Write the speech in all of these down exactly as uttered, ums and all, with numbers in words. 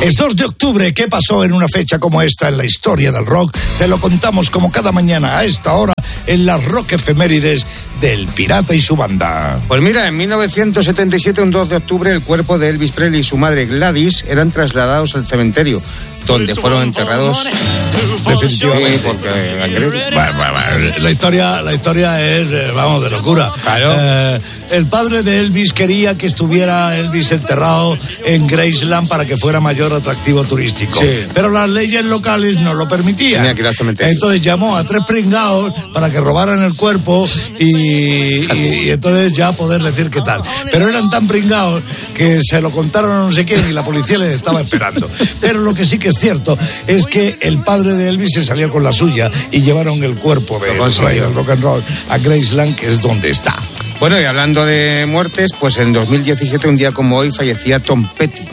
Es dos de octubre, ¿qué pasó en una fecha como esta en la historia del rock? Te lo contamos como cada mañana a esta hora en las Rock Efemérides del Pirata y su banda. Pues mira, en mil novecientos setenta y siete, un dos de octubre, el cuerpo de Elvis Presley y su madre Gladys eran trasladados al cementerio, donde fueron enterrados definitivamente. Sí, porque la, bueno, bueno, bueno, la historia, la historia es, vamos, de locura. Claro. Eh, el padre de Elvis quería que estuviera Elvis enterrado en Graceland para que fuera mayor atractivo turístico. Sí. Pero las leyes locales no lo permitían. Tenía que ir al cementerio. Entonces llamó a tres pringados para que robaran el cuerpo y, y, y entonces ya poder decir qué tal. Pero eran tan pringados que se lo contaron a no sé quién y la policía les estaba esperando. Pero lo que sí que es cierto es que el padre de Elvis se salió con la suya y llevaron el cuerpo de ese rey del rock and roll a Graceland, que es donde está. Bueno, y hablando de muertes, pues en dos mil diecisiete, un día como hoy, fallecía Tom Petty.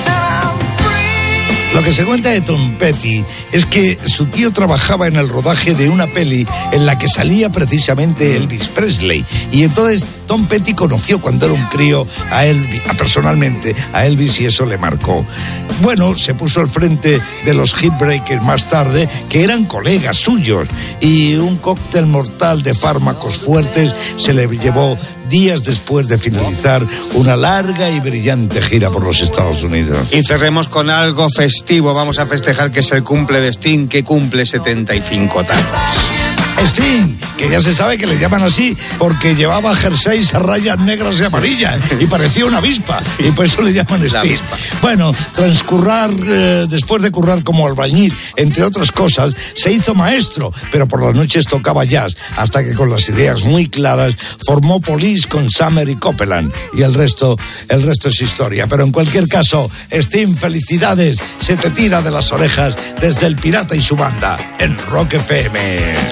Lo que se cuenta de Tom Petty es que su tío trabajaba en el rodaje de una peli en la que salía precisamente Elvis Presley. Y entonces Tom Petty conoció cuando era un crío a Elvis, a personalmente a Elvis, y eso le marcó. Bueno, se puso al frente de los Heartbreakers más tarde, que eran colegas suyos, y un cóctel mortal de fármacos fuertes se le llevó días después de finalizar una larga y brillante gira por los Estados Unidos. Y cerremos con algo festivo. Vamos a festejar que es el cumple de Sting, que cumple setenta y cinco tacos. Sting, que ya se sabe que le llaman así porque llevaba jerseys a rayas negras y amarillas y parecía una avispa, y por eso le llaman Sting. Bueno, transcurrar, eh, después de currar como albañil, entre otras cosas, se hizo maestro, pero por las noches tocaba jazz, hasta que con las ideas muy claras formó Police con Summer y Copeland, y el resto, el resto es historia. Pero en cualquier caso, Sting, felicidades, se te tira de las orejas desde el Pirata y su banda en Rock F M.